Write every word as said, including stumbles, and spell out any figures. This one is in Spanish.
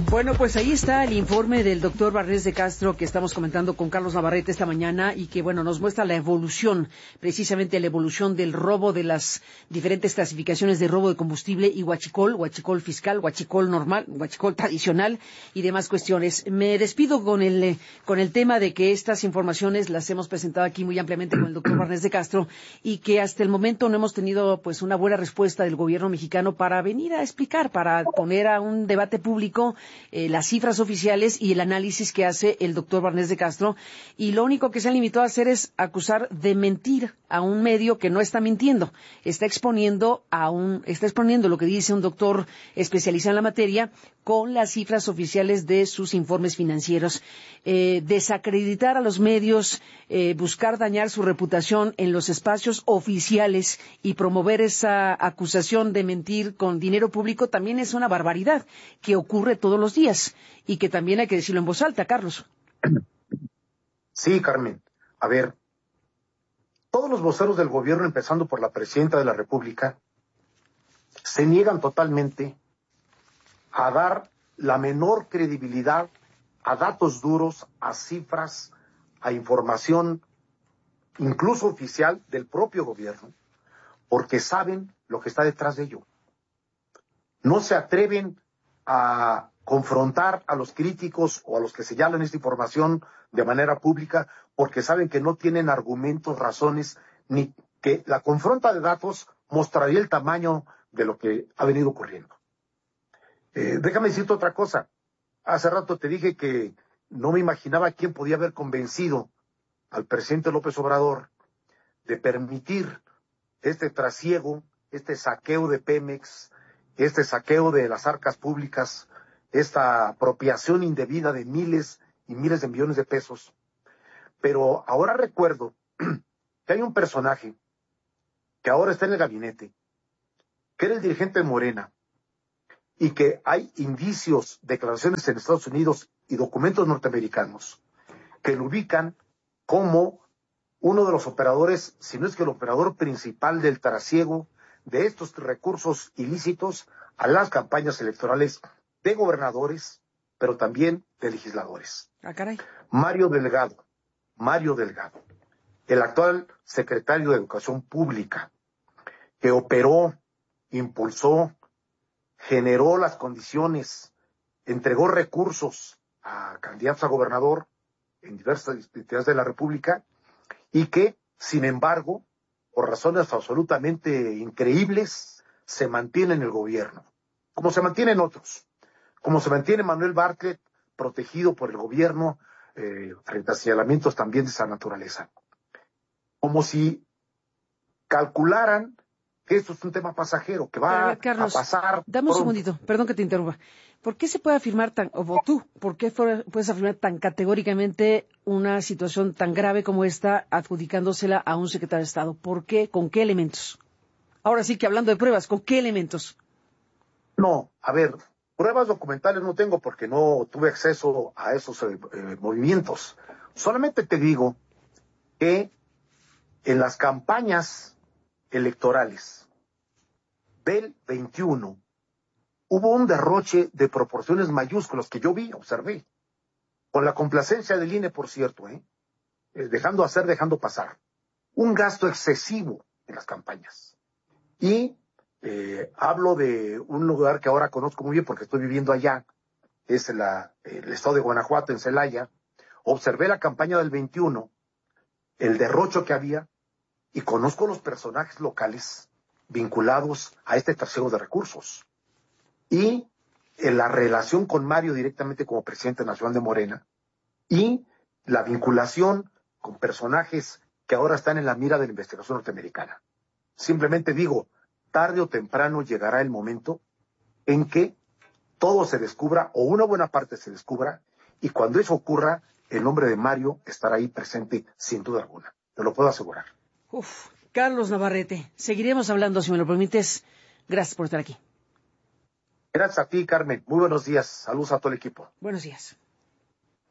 Bueno, pues ahí está el informe del doctor Barrés de Castro que estamos comentando con Carlos Navarrete esta mañana y que, bueno, nos muestra la evolución, precisamente la evolución del robo de las diferentes clasificaciones de robo de combustible y huachicol, huachicol fiscal, huachicol normal, huachicol tradicional y demás cuestiones. Me despido con el, con el tema de que estas informaciones las hemos presentado aquí muy ampliamente con el doctor Barrés de Castro y que hasta el momento no hemos tenido, pues, una buena respuesta del gobierno mexicano para venir a explicar, para poner a un debate público Eh, las cifras oficiales y el análisis que hace el doctor Barrés de Castro, y lo único que se han limitado a hacer es acusar de mentir a un medio que no está mintiendo, está exponiendo a un, está exponiendo lo que dice un doctor especializado en la materia con las cifras oficiales de sus informes financieros. Eh, desacreditar a los medios, eh, buscar dañar su reputación en los espacios oficiales y promover esa acusación de mentir con dinero público también es una barbaridad que ocurre todos los días y que también hay que decirlo en voz alta, Carlos. Sí, Carmen. A ver, todos los voceros del gobierno, empezando por la presidenta de la República, se niegan totalmente a dar la menor credibilidad a datos duros, a cifras, a información, incluso oficial, del propio gobierno, porque saben lo que está detrás de ello. No se atreven a confrontar a los críticos o a los que señalan esta información de manera pública porque saben que no tienen argumentos, razones, ni que la confronta de datos mostraría el tamaño de lo que ha venido ocurriendo. Eh, déjame decirte otra cosa. Hace rato te dije que no me imaginaba quién podía haber convencido al presidente López Obrador de permitir este trasiego, este saqueo de Pemex, este saqueo de las arcas públicas, esta apropiación indebida de miles y miles de millones de pesos. Pero ahora recuerdo que hay un personaje que ahora está en el gabinete, que era el dirigente de Morena, y que hay indicios, declaraciones en Estados Unidos y documentos norteamericanos que lo ubican como uno de los operadores, si no es que el operador principal del trasiego de estos recursos ilícitos a las campañas electorales de gobernadores, pero también de legisladores. Ah, caray. Mario Delgado, Mario Delgado, el actual secretario de Educación Pública, que operó, impulsó, generó las condiciones, entregó recursos a candidatos a gobernador en diversas entidades de la República y que, sin embargo, por razones absolutamente increíbles, se mantiene en el gobierno, como se mantienen otros, como se mantiene Manuel Bartlett, protegido por el gobierno eh, frente a señalamientos también de esa naturaleza. Como si calcularan que esto es un tema pasajero, que va a, ver, Carlos, a pasar. Dame un pronto. segundito, perdón que te interrumpa. ¿Por qué se puede afirmar tan, o tú, por qué puedes afirmar tan categóricamente una situación tan grave como esta, adjudicándosela a un secretario de Estado? ¿Por qué? ¿Con qué elementos? Ahora sí que hablando de pruebas, ¿con qué elementos? No, a ver, pruebas documentales no tengo porque no tuve acceso a esos eh, eh, movimientos. Solamente te digo que en las campañas electorales del veintiuno hubo un derroche de proporciones mayúsculas que yo vi, observé, con la complacencia del I N E, por cierto, ¿eh? Eh, dejando hacer, dejando pasar. Un gasto excesivo en las campañas. Y eh, hablo de un lugar que ahora conozco muy bien porque estoy viviendo allá, es la, el estado de Guanajuato, en Celaya. Observé la campaña del veintiuno, el derrocho que había, y conozco los personajes locales vinculados a este trasiego de recursos. Y en la relación con Mario directamente como presidente nacional de Morena, y la vinculación con personajes que ahora están en la mira de la investigación norteamericana. Simplemente digo, tarde o temprano llegará el momento en que todo se descubra, o una buena parte se descubra, y cuando eso ocurra, el nombre de Mario estará ahí presente sin duda alguna. Te lo puedo asegurar. Uf, Carlos Navarrete, seguiremos hablando si me lo permites. Gracias por estar aquí. Gracias a ti, Carmen. Muy buenos días. Saludos a todo el equipo. Buenos días.